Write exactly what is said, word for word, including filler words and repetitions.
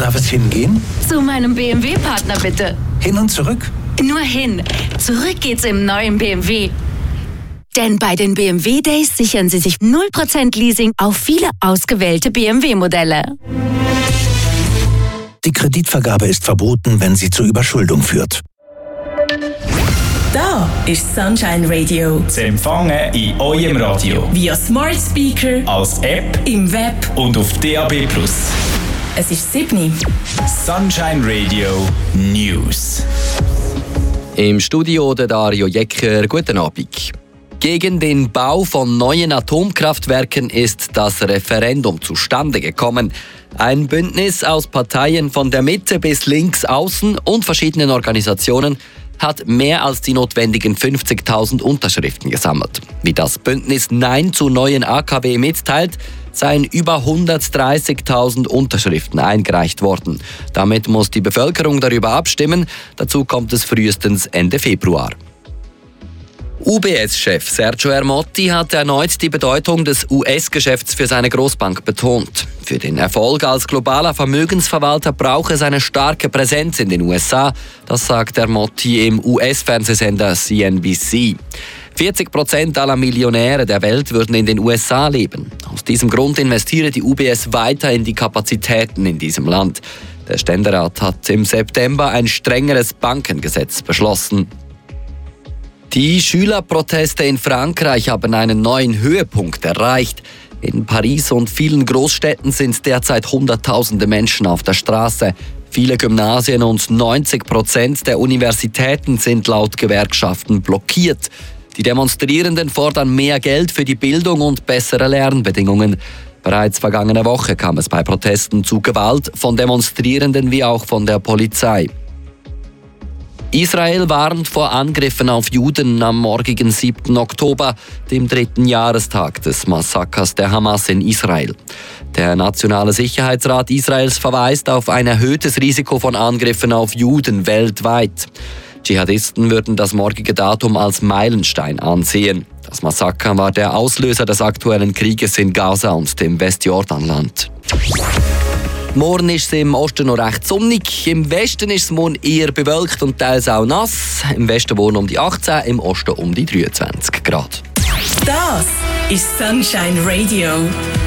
darf es hingehen? Zu meinem B M W-Partner bitte. Hin und zurück? Nur hin. Zurück geht's im neuen B M W. Denn bei den B M W Days sichern Sie sich null Prozent Leasing auf viele ausgewählte B M W-Modelle. Die Kreditvergabe ist verboten, wenn sie zur Überschuldung führt. Da ist Sunshine Radio. Zu empfangen in eurem Radio. Via Smart Speaker, als App, im Web und auf D A B plus. Es ist sieben. Sunshine Radio News. Im Studio der Dario Jecker. Guten Abend. Gegen den Bau von neuen Atomkraftwerken ist das Referendum zustande gekommen. Ein Bündnis aus Parteien von der Mitte bis links außen und verschiedenen Organisationen hat mehr als die notwendigen fünfzigtausend Unterschriften gesammelt. Wie das Bündnis Nein zu neuen A K W mitteilt, seien über hundertdreißigtausend Unterschriften eingereicht worden. Damit muss die Bevölkerung darüber abstimmen. Dazu kommt es frühestens Ende Februar. U B S-Chef Sergio Ermotti hat erneut die Bedeutung des U S-Geschäfts für seine Großbank betont. Für den Erfolg als globaler Vermögensverwalter braucht es eine starke Präsenz in den U S A. Das sagt Ermotti im U S-Fernsehsender C N B C. vierzig Prozent aller Millionäre der Welt würden in den U S A leben. Aus diesem Grund investiere die U B S weiter in die Kapazitäten in diesem Land. Der Ständerat hat im September ein strengeres Bankengesetz beschlossen. Die Schülerproteste in Frankreich haben einen neuen Höhepunkt erreicht. In Paris und vielen Großstädten sind derzeit Hunderttausende Menschen auf der Straße. Viele Gymnasien und neunzig Prozent der Universitäten sind laut Gewerkschaften blockiert. Die Demonstrierenden fordern mehr Geld für die Bildung und bessere Lernbedingungen. Bereits vergangene Woche kam es bei Protesten zu Gewalt von Demonstrierenden wie auch von der Polizei. Israel warnt vor Angriffen auf Juden am morgigen siebten Oktober, dem dritten Jahrestag des Massakers der Hamas in Israel. Der Nationale Sicherheitsrat Israels verweist auf ein erhöhtes Risiko von Angriffen auf Juden weltweit. Dschihadisten würden das morgige Datum als Meilenstein ansehen. Das Massaker war der Auslöser des aktuellen Krieges in Gaza und dem Westjordanland. Morgen ist es im Osten noch recht sonnig. Im Westen ist es morgen eher bewölkt und teils auch nass. Im Westen wohnen um die achtzehn, im Osten um die dreiundzwanzig Grad. Das ist Sunshine Radio.